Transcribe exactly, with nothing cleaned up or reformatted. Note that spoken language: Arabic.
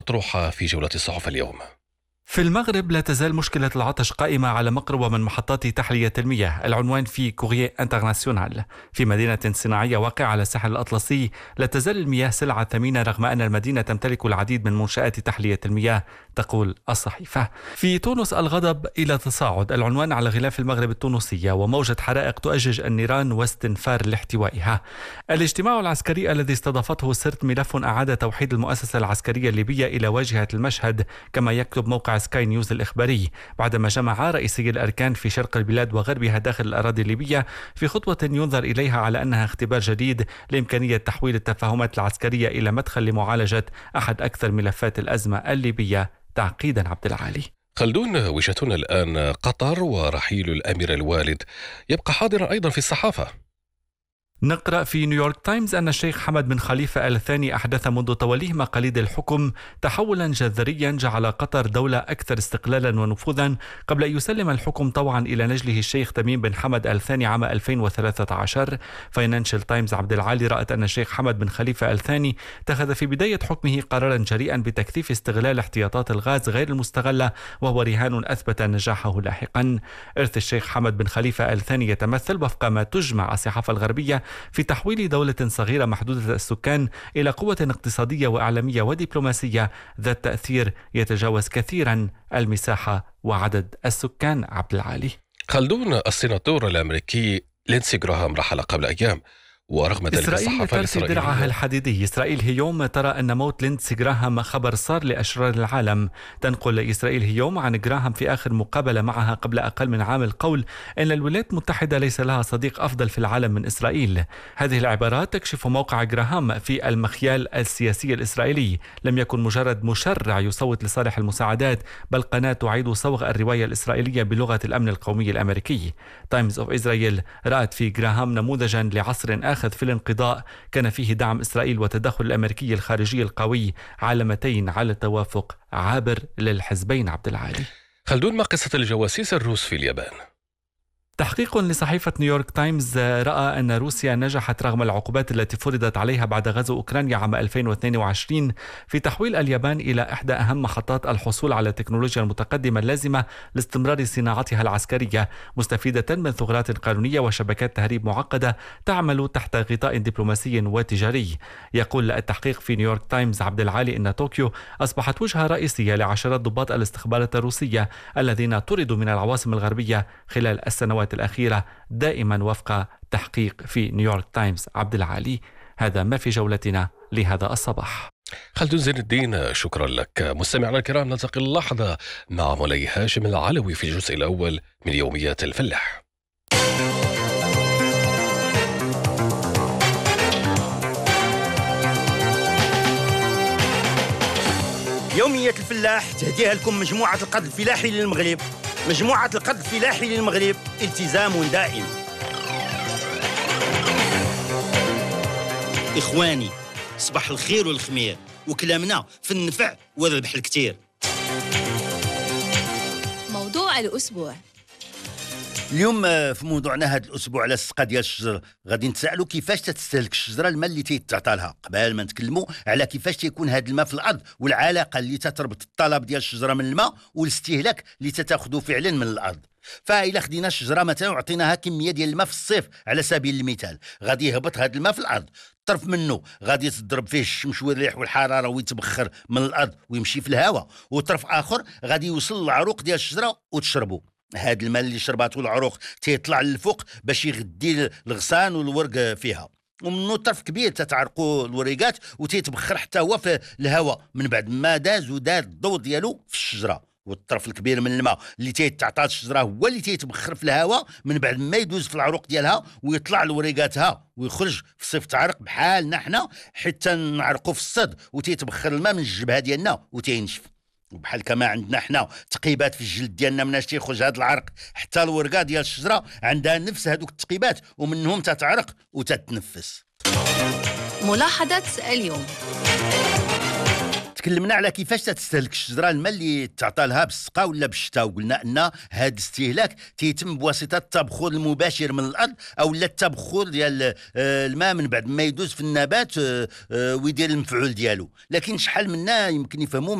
مطروحة في جولة الصحف اليوم. في المغرب لا تزال مشكلة العطش قائمة على مقربة من محطات تحلية المياه. العنوان في كورييه انترناسيونال. في مدينة صناعية واقعة على الساحل الأطلسي لا تزال المياه سلعة ثمينة رغم أن المدينة تمتلك العديد من منشآت تحلية المياه، تقول الصحيفة. في تونس الغضب إلى تصاعد. العنوان على غلاف المغرب التونسية: وموجة حرائق تؤجج النيران واستنفار لاحتوائها. الاجتماع العسكري الذي استضافته سرت ملف أعاد توحيد المؤسسة العسكرية الليبية إلى واجهة المشهد، كما يكتب موقع سكاي نيوز الإخباري، بعدما جمع رئيسي الأركان في شرق البلاد وغربها داخل الأراضي الليبية في خطوة ينظر إليها على أنها اختبار جديد لإمكانية تحويل التفاهمات العسكرية إلى مدخل لمعالجة أحد أكثر ملفات الأزمة الليبية تعقيدا. عبد العالي. خلدون، وجهتنا الآن قطر ورحيل الأمير الوالد يبقى حاضرا أيضا في الصحافة. نقرأ في نيويورك تايمز أن الشيخ حمد بن خليفة آل ثاني أحدث منذ توليه مقاليد الحكم تحولا جذريا جعل قطر دولة أكثر استقلالا ونفوذا، قبل أن يسلم الحكم طوعا إلى نجله الشيخ تميم بن حمد آل ثاني عام ألفين وثلاثة عشر. فاينانشال تايمز عبد العالي رأت أن الشيخ حمد بن خليفة آل ثاني اتخذ في بداية حكمه قرارا جريئا بتكثيف استغلال احتياطات الغاز غير المستغلة، وهو رهان أثبت نجاحه لاحقا. إرث الشيخ حمد بن خليفة آل ثاني يتمثل وفق ما تجمع الصحافة الغربية في تحويل دولة صغيرة محدودة السكان إلى قوة اقتصادية وإعلامية ودبلوماسية ذات تأثير يتجاوز كثيرا المساحة وعدد السكان. عبد العالي. خلدون، السيناتور الأمريكي لينسي جراهام رحل قبل أيام، ورغم ذلك إسرائيل ترسي درعها الحديدي. إسرائيل هيوم ترى أن موت لينسي جراهام خبر صار لأشرار العالم. تنقل إسرائيل هيوم عن جراهام في آخر مقابلة معها قبل أقل من عام القول أن الولايات المتحدة ليس لها صديق أفضل في العالم من إسرائيل. هذه العبارات تكشف موقع جراهام في المخيال السياسي الإسرائيلي. لم يكن مجرد مشرع يصوت لصالح المساعدات، بل قناة تعيد صوغ الرواية الإسرائيلية بلغة الأمن القومي الأمريكي. تايمز أوف إسرائيل رأت في جراهام نموذجا لعصر آخر في الانقضاء كان فيه دعم إسرائيل والتدخل الأمريكي الخارجي القوي، علامتين على توافق عابر للحزبين. عبد العالي. خلدون، ما قصة الجواسيس الروس في اليابان؟ تحقيق لصحيفة نيويورك تايمز رأى أن روسيا نجحت رغم العقوبات التي فرضت عليها بعد غزو أوكرانيا عام ألفين واثنين وعشرين في تحويل اليابان إلى إحدى أهم محطات الحصول على التكنولوجيا المتقدمة اللازمة لاستمرار صناعتها العسكرية، مستفيدة من ثغرات قانونية وشبكات تهريب معقدة تعمل تحت غطاء دبلوماسي وتجاري. يقول التحقيق في نيويورك تايمز عبد العالي أن طوكيو أصبحت وجهة رئيسية لعشرات ضباط الاستخبارات الروسية الذين طردوا من العواصم الغربية خلال السنوات الأخيرة، دائما وفق تحقيق في نيويورك تايمز. عبد العالي. هذا ما في جولتنا لهذا الصباح. خلدون زين الدين، شكرا لك. مستمعنا الكرام، نلتقي اللحظة مع مولاي هاشم العلوي في الجزء الأول من يوميات الفلاح. يوميات الفلاح تهديها لكم مجموعة القد الفلاحي للمغرب. مجموعة القد الفلاحي للمغرب، التزام دائم. إخواني، صباح الخير والخمير، وكلامنا في النفع والربح الكتير. موضوع الأسبوع اليوم في موضوعنا هذا الاسبوع على السقا ديال الشجر، غادي نتسالوا كيفاش تستهلك الشجره الماء اللي تيتعطى لها، قبل ما نتكلموا على كيفاش تيكون هذا الماء في الارض والعلاقه اللي تتربط الطلب ديال الشجره من الماء والاستهلاك اللي تتاخذه فعلا من الارض. فإلا خدينا الشجره مثلا وعطيناها كميه ديال الماء في الصيف على سبيل المثال، غادي يهبط هذا الماء في الارض، الطرف منه غادي تضرب فيه الشمس والريح والحراره ويتبخر من الارض ويمشي في الهواء، وطرف اخر غادي يوصل للعروق ديال الشجره وتشربه. هاد الماء اللي شرباته العروق تيطلع للفوق باش يغدي الغصان والورق فيها، ومنه طرف كبير تتعرقوا الوريقات وتيتبخر حتى هو في الهواء من بعد ما داز ودار الضوء ديالو في الشجره. والطرف الكبير من الماء اللي تيتعطى الشجره هو اللي تيتبخر في الهواء من بعد ما يدوز في العروق ديالها ويطلع لوريقاتها ويخرج في صفة عرق بحالنا حنا حتى نعرقوا في الصد وتيتبخر الماء من الجبهه ديالنا وتينشف. وبحال كما عندنا حنا تقيبات في الجلد ديالنا مناش تيخرج هذا العرق حتى الورقه ديال الشجره عندها نفس هذوك التقيبات ومنهم تتعرق وتتنفس. ملاحظة اليوم. تكلمنا على كيفاش تستهلك الشجره الماء اللي تعطى لها بالسقا ولا بالشتاء، وقلنا ان هذا الاستهلاك تيتم بواسطه التبخر المباشر من الارض او لا التبخر ديال الماء من بعد ما يدوز في النبات ويدير المفعول ديالو. لكن شحال منا يمكن يفهموا